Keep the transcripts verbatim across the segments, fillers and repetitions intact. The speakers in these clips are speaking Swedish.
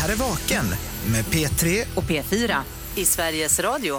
här är Vaken med P tre och P fyra i Sveriges Radio.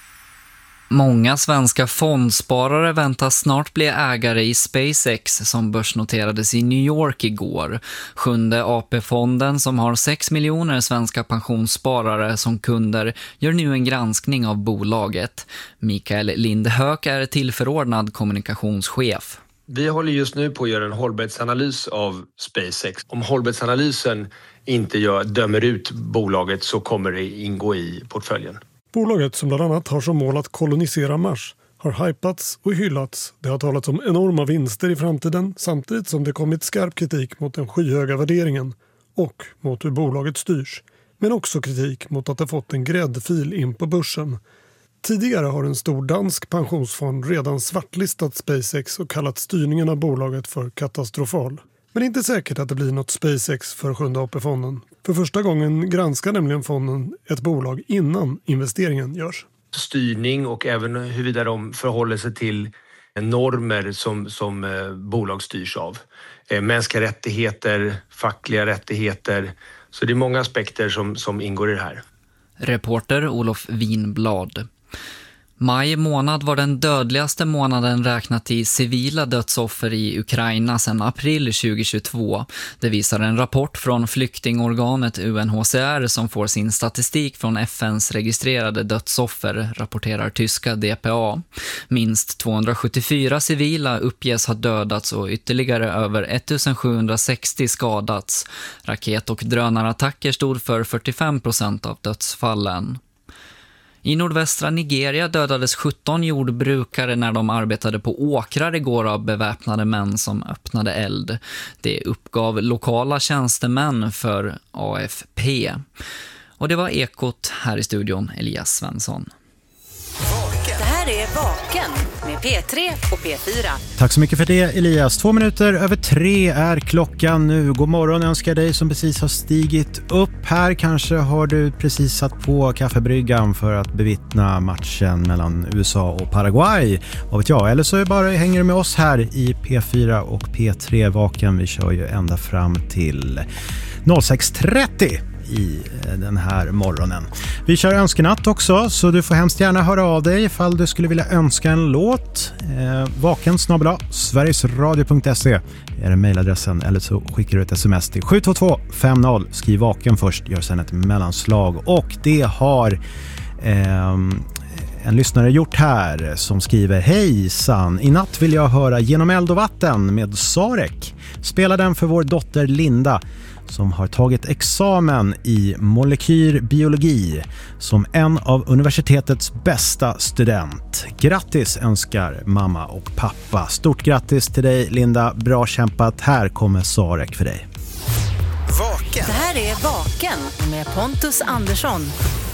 Många svenska fondsparare väntas snart bli ägare i SpaceX som börsnoterades i New York igår. Sjunde A P-fonden som har sex miljoner svenska pensionssparare som kunder gör nu en granskning av bolaget. Mikael Lindhök är tillförordnad kommunikationschef. Vi håller just nu på att göra en hållbarhetsanalys av SpaceX. Om hållbarhetsanalysen inte gör, dömer ut bolaget så kommer det ingå i portföljen. Bolaget som bland annat har som mål att kolonisera Mars har hypats och hyllats. Det har talats om enorma vinster i framtiden samtidigt som det kommit skarp kritik mot den skyhöga värderingen och mot hur bolaget styrs. Men också kritik mot att det fått en gräddfil in på börsen. Tidigare har en stor dansk pensionsfond redan svartlistat SpaceX och kallat styrningen av bolaget för katastrofal. Men det är inte säkert att det blir något SpaceX för sjunde A P-fonden. För första gången granskar nämligen fonden ett bolag innan investeringen görs. Styrning och även huruvida de förhåller sig till normer som, som eh, bolag styrs av. Eh, mänskliga rättigheter, fackliga rättigheter. Så det är många aspekter som, som ingår i det här. Reporter Olof Winblad. Maj månad var den dödligaste månaden räknat i civila dödsoffer i Ukraina sedan april tjugohundratjugotvå. Det visar en rapport från flyktingorganet U N H C R som får sin statistik från F N:s registrerade dödsoffer, rapporterar tyska D P A. Minst tvåhundrasjuttiofyra civila uppges ha dödats och ytterligare över ettusensjuhundrasextio skadats. Raket- och drönarattacker stod för fyrtiofem procent av dödsfallen. I nordvästra Nigeria dödades sjutton jordbrukare när de arbetade på åkrar igår av beväpnade män som öppnade eld. Det uppgav lokala tjänstemän för A F P. Och det var Ekot, här i studion Elias Svensson. Det här är Vaken med P tre och P fyra. Tack så mycket för det, Elias. Två minuter över tre är klockan nu. God morgon önskar dig som precis har stigit upp här. Kanske har du precis satt på kaffebryggan för att bevittna matchen mellan U S A och Paraguay. Vad vet jag? Eller så är bara hänger du med oss här i P fyra och P tre Vaken. Vi kör ju ända fram till sex trettio. I den här morgonen. Vi kör önskenatt också, så du får hemskt gärna höra av dig ifall du skulle vilja önska en låt. Eh, vaken snabel-a sverigesradio punkt se är det mejladressen, eller så skickar du ett sms till sju två två fem noll. Skriv vaken först, gör sedan ett mellanslag. Och det har eh, en lyssnare gjort här som skriver: Hejsan, i natt vill jag höra Genom eld och vatten med Sarek. Spela den för vår dotter Linda som har tagit examen i molekylbiologi som en av universitetets bästa student. Grattis önskar mamma och pappa. Stort grattis till dig Linda, bra kämpat. Här kommer Sarek för dig. Vaken. Det här är Vaken med Pontus Andersson.